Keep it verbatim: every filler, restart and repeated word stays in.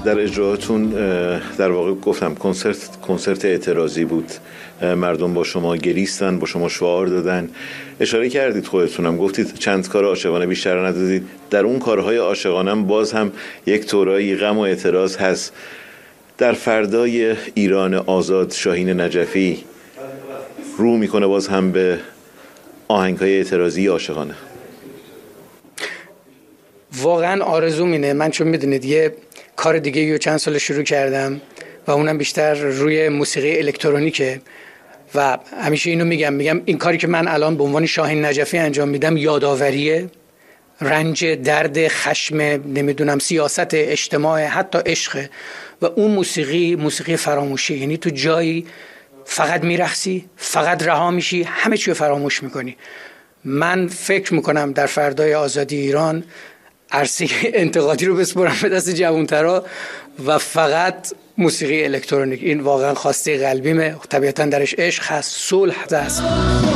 در اجراهاتون در واقع گفتم کنسرت کنسرت اعتراضی بود، مردم با شما گریستن، با شما شعار دادن. اشاره کردید خودتونم، گفتید چند کار عاشقانه بیشتر ندادید. در اون کارهای عاشقانه باز هم یک طورایی غم و اعتراض هست. در فردای ایران آزاد شاهین نجفی رو میکنه باز هم به آهنگ‌های اعتراضی عاشقانه. واقعا آرزوم اینه. من چون میدونید یه کار دیگه یه چند سال شروع کردم و اونم بیشتر روی موسیقی الکترونیکه و همیشه اینو میگم میگم این کاری که من الان به عنوان شاهین نجفی انجام میدم یادآوریه رنج، درد، خشم، نمیدونم سیاست اجتماع، حتی عشق. و اون موسیقی موسیقی فراموشی، یعنی تو جایی فقط میرقصی، فقط رها میشی، همه چی رو فراموش میکنی. من فکر میکنم در فردای آزادی ایران عرصه انتقادی رو بسپرم به دست جوانترا و فقط موسیقی الکترونیک. این واقعا خواسته قلبیمه، طبیعتا درش عشق هست، صلح هست.